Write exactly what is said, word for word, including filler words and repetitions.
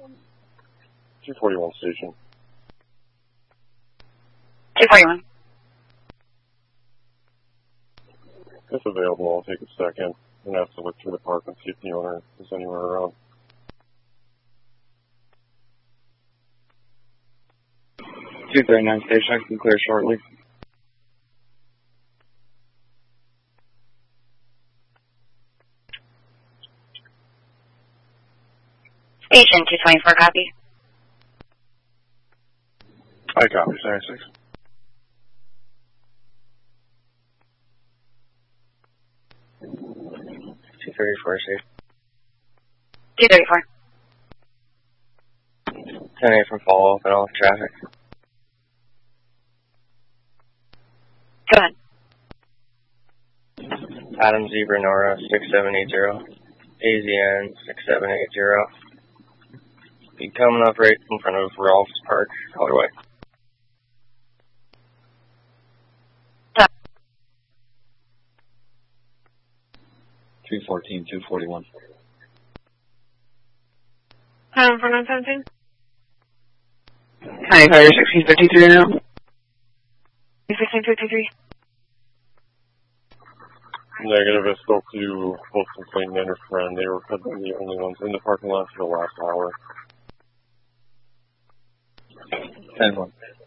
two forty-one station. two forty-one. If available, I'll take a second. I'm going to have to look through the park and see if the owner is anywhere around. two thirty-nine station, I can clear shortly. Station two twenty-four, copy. I copy, seventy-six. two thirty-four station. two thirty-four. ten eight from follow up and off traffic. Go ahead. Adam Zebra Nora six seven eight zero. A Z N six seven eight zero. Be coming up right in front of Ralph's Park, colorway. three fourteen, two forty-one. Um, four nine seventeen. County Fire sixteen fifty-three now. sixteen fifty-three. Negative, I spoke to both complainant and her friend. They were the only ones in the parking lot for the last hour. ten one.